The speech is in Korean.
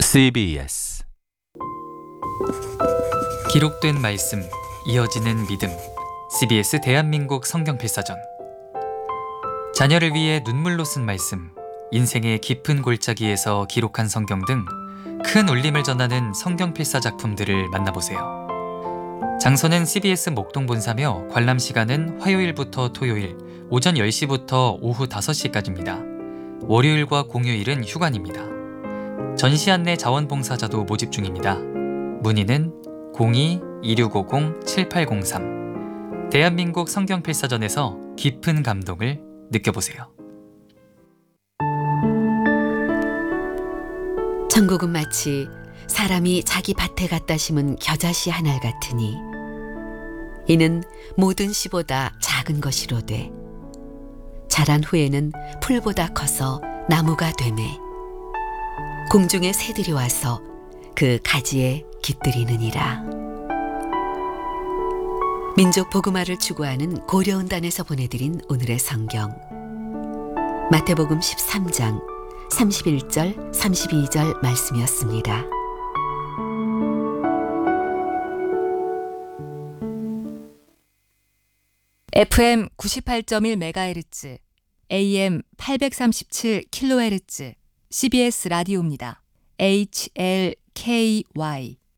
CBS 기록된 말씀, 이어지는 믿음. CBS 대한민국 성경필사전. 자녀를 위해 눈물로 쓴 말씀, 인생의 깊은 골짜기에서 기록한 성경 등 큰 울림을 전하는 성경필사 작품들을 만나보세요. 장소는 CBS 목동본사며 관람 시간은 화요일부터 토요일 오전 10시부터 오후 5시까지입니다. 월요일과 공휴일은 휴관입니다. 전시 안내 자원봉사자도 모집 중입니다. 문의는 02-2650-7803. 대한민국 성경필사전에서 깊은 감동을 느껴보세요. 천국은 마치 사람이 자기 밭에 갖다 심은 겨자씨 한 알 같으니 이는 모든 씨보다 작은 것이로되 자란 후에는 풀보다 커서 나무가 되매 공중의 새들이 와서 그 가지에 깃들이느니라. 민족 복음화를 추구하는 고려은단에서 보내드린 오늘의 성경, 마태복음 13장 31절 32절 말씀이었습니다. FM 98.1MHz, AM 837kHz CBS 라디오입니다. HLKY